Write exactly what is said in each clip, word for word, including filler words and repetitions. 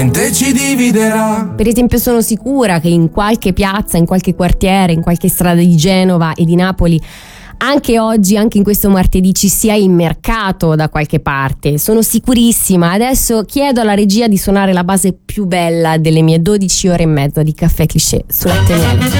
ci dividerà. Per esempio, sono sicura che in qualche piazza, in qualche quartiere, in qualche strada di Genova e di Napoli, anche oggi, anche in questo martedì, ci sia il mercato da qualche parte. Sono sicurissima. Adesso chiedo alla regia di suonare la base più bella delle mie dodici ore e mezza di caffè cliché su Latte e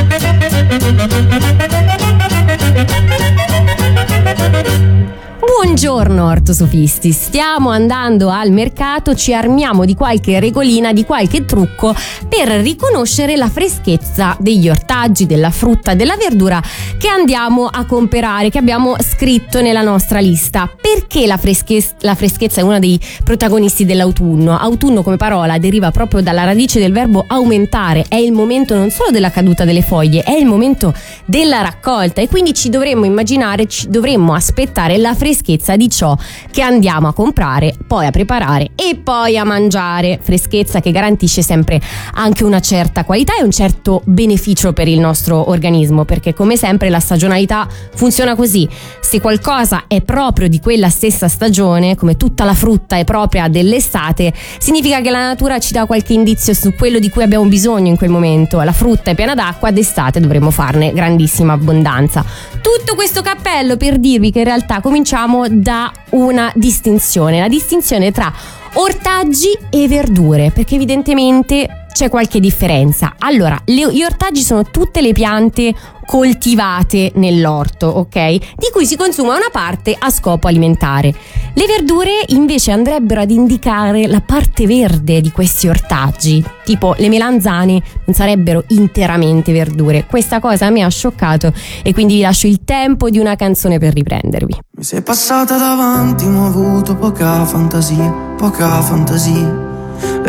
Miele. Buongiorno ortosofisti, stiamo andando al mercato, ci armiamo di qualche regolina, di qualche trucco per riconoscere la freschezza degli ortaggi, della frutta, della verdura che andiamo a comprare, che abbiamo scritto nella nostra lista. Perché la, freschez- la freschezza è uno dei protagonisti dell'autunno? Autunno come parola deriva proprio dalla radice del verbo aumentare, è il momento non solo della caduta delle foglie, è il momento della raccolta e quindi ci dovremmo immaginare, ci dovremmo aspettare la freschezza di ciò che andiamo a comprare, poi a preparare e poi a mangiare. Freschezza che garantisce sempre anche una certa qualità e un certo beneficio per il nostro organismo, perché come sempre la stagionalità funziona così: se qualcosa è proprio di quella stessa stagione, come tutta la frutta è propria dell'estate, significa che la natura ci dà qualche indizio su quello di cui abbiamo bisogno in quel momento. La frutta è piena d'acqua, d'estate dovremo farne grandissima abbondanza. Tutto questo cappello per dirvi che in realtà cominciamo da una distinzione, la distinzione tra ortaggi e verdure, perché evidentemente c'è qualche differenza. Allora, le, gli ortaggi sono tutte le piante coltivate nell'orto, ok? Di cui si consuma una parte a scopo alimentare. Le verdure invece andrebbero ad indicare la parte verde di questi ortaggi, tipo le melanzane non sarebbero interamente verdure. Questa cosa mi ha scioccato e quindi vi lascio il tempo di una canzone per riprendervi. Mi sei passata davanti, ma ho avuto poca fantasia, poca fantasia. Le